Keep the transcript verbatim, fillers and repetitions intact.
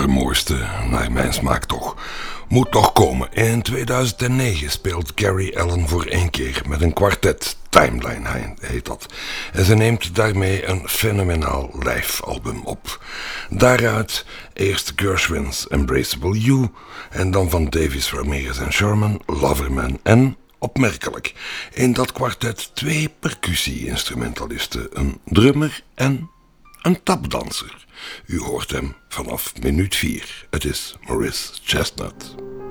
allermooiste, naar mijn smaak toch, moet nog komen. In tweeduizend negen speelt Gary Allan voor één keer met een kwartet. Timeline heet dat. En ze neemt daarmee een fenomenaal live album op. Daaruit eerst Gershwin's Embraceable You en dan van Davies, Ramirez en Sherman, Loverman en, opmerkelijk, in dat kwartet twee percussie-instrumentalisten, een drummer en een tapdanser. U hoort hem vanaf minuut vier. Het is Maurice Chestnut.